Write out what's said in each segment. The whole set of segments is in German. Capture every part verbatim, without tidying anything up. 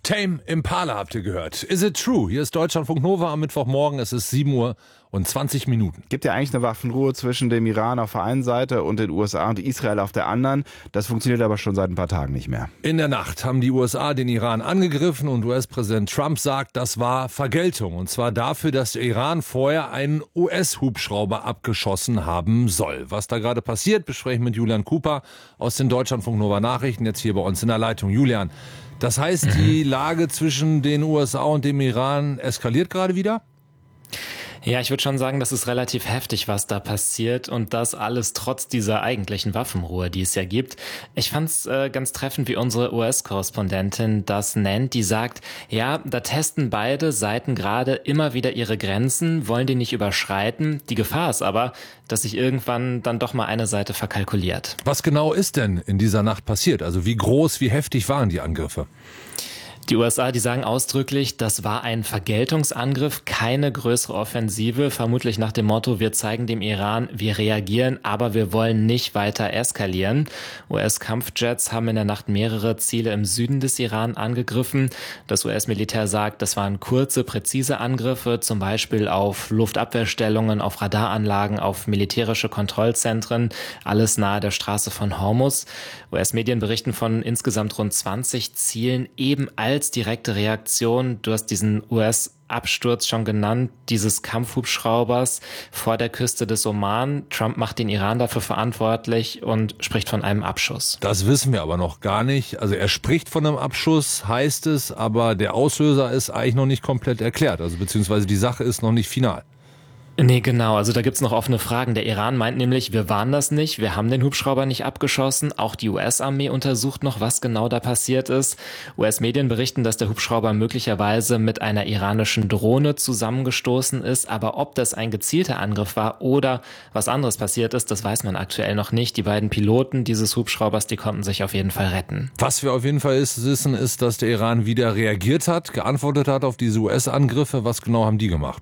Tame Impala habt ihr gehört. Is it true? Hier ist Deutschlandfunk Nova am Mittwochmorgen. Es ist sieben Uhr und zwanzig Minuten. Gibt ja eigentlich eine Waffenruhe zwischen dem Iran auf der einen Seite und den U S A und Israel auf der anderen. Das funktioniert aber schon seit ein paar Tagen nicht mehr. In der Nacht haben die U S A den Iran angegriffen und U S-Präsident Trump sagt, das war Vergeltung. Und zwar dafür, dass der Iran vorher einen U S-Hubschrauber abgeschossen haben soll. Was da gerade passiert, besprechen mit Julian Cooper aus den Deutschlandfunk Nova Nachrichten, jetzt hier bei uns in der Leitung. Julian, das heißt, die Lage zwischen den U S A und dem Iran eskaliert gerade wieder? Ja, ich würde schon sagen, das ist relativ heftig, was da passiert, und das alles trotz dieser eigentlichen Waffenruhe, die es ja gibt. Ich fand's äh, ganz treffend, wie unsere U S-Korrespondentin das nennt, die sagt, ja, da testen beide Seiten gerade immer wieder ihre Grenzen, wollen die nicht überschreiten. Die Gefahr ist aber, dass sich irgendwann dann doch mal eine Seite verkalkuliert. Was genau ist denn in dieser Nacht passiert? Also wie groß, wie heftig waren die Angriffe? Die U S A, die sagen ausdrücklich, das war ein Vergeltungsangriff, keine größere Offensive, vermutlich nach dem Motto, wir zeigen dem Iran, wir reagieren, aber wir wollen nicht weiter eskalieren. U S-Kampfjets haben in der Nacht mehrere Ziele im Süden des Iran angegriffen. Das U S-Militär sagt, das waren kurze, präzise Angriffe, zum Beispiel auf Luftabwehrstellungen, auf Radaranlagen, auf militärische Kontrollzentren, alles nahe der Straße von Hormuz. U S-Medien berichten von insgesamt rund zwanzig Zielen, eben als Als direkte Reaktion, du hast diesen U S-Absturz schon genannt, dieses Kampfhubschraubers vor der Küste des Oman. Trump macht den Iran dafür verantwortlich und spricht von einem Abschuss. Das wissen wir aber noch gar nicht. Also er spricht von einem Abschuss, heißt es, aber der Auslöser ist eigentlich noch nicht komplett erklärt. Also beziehungsweise die Sache ist noch nicht final. Nee, genau. Also da gibt's noch offene Fragen. Der Iran meint nämlich, wir waren das nicht, wir haben den Hubschrauber nicht abgeschossen. Auch die U S-Armee untersucht noch, was genau da passiert ist. U S-Medien berichten, dass der Hubschrauber möglicherweise mit einer iranischen Drohne zusammengestoßen ist. Aber ob das ein gezielter Angriff war oder was anderes passiert ist, das weiß man aktuell noch nicht. Die beiden Piloten dieses Hubschraubers, die konnten sich auf jeden Fall retten. Was wir auf jeden Fall wissen, ist, dass der Iran wieder reagiert hat, geantwortet hat auf diese U S-Angriffe. Was genau haben die gemacht?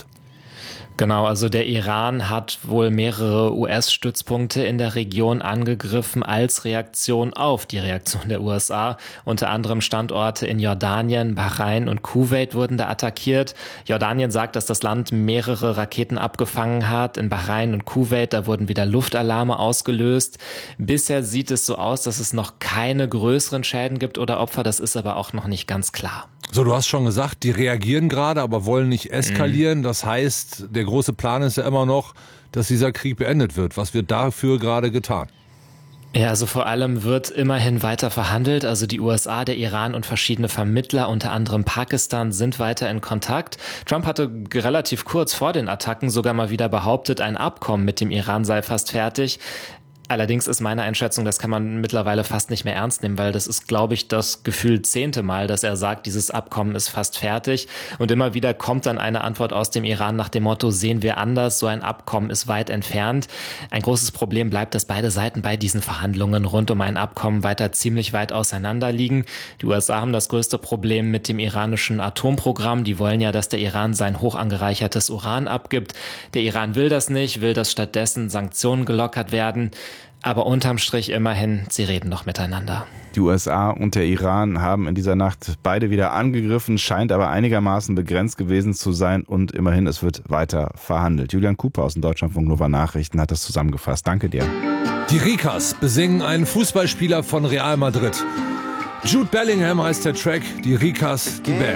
Genau, also der Iran hat wohl mehrere U S-Stützpunkte in der Region angegriffen als Reaktion auf die Reaktion der U S A. Unter anderem Standorte in Jordanien, Bahrain und Kuwait wurden da attackiert. Jordanien sagt, dass das Land mehrere Raketen abgefangen hat. In Bahrain und Kuwait, da wurden wieder Luftalarme ausgelöst. Bisher sieht es so aus, dass es noch keine größeren Schäden gibt oder Opfer. Das ist aber auch noch nicht ganz klar. So, du hast schon gesagt, die reagieren gerade, aber wollen nicht eskalieren. Mhm. Das heißt, der große Plan ist ja immer noch, dass dieser Krieg beendet wird. Was wird dafür gerade getan? Ja, also vor allem wird immerhin weiter verhandelt. Also die U S A, der Iran und verschiedene Vermittler, unter anderem Pakistan, sind weiter in Kontakt. Trump hatte relativ kurz vor den Attacken sogar mal wieder behauptet, ein Abkommen mit dem Iran sei fast fertig. Allerdings ist meine Einschätzung, das kann man mittlerweile fast nicht mehr ernst nehmen, weil das ist, glaube ich, das gefühlt zehnte Mal, dass er sagt, dieses Abkommen ist fast fertig. Und immer wieder kommt dann eine Antwort aus dem Iran nach dem Motto, sehen wir anders, so ein Abkommen ist weit entfernt. Ein großes Problem bleibt, dass beide Seiten bei diesen Verhandlungen rund um ein Abkommen weiter ziemlich weit auseinander liegen. Die U S A haben das größte Problem mit dem iranischen Atomprogramm. Die wollen ja, dass der Iran sein hoch angereichertes Uran abgibt. Der Iran will das nicht, will, dass stattdessen Sanktionen gelockert werden. Aber unterm Strich immerhin, sie reden noch miteinander. Die U S A und der Iran haben in dieser Nacht beide wieder angegriffen, scheint aber einigermaßen begrenzt gewesen zu sein und immerhin, es wird weiter verhandelt. Julian Cooper aus dem Deutschlandfunk Nova Nachrichten hat das zusammengefasst. Danke dir. Die Rikas besingen einen Fußballspieler von Real Madrid. Jude Bellingham heißt der Track, die Rikas, die Band.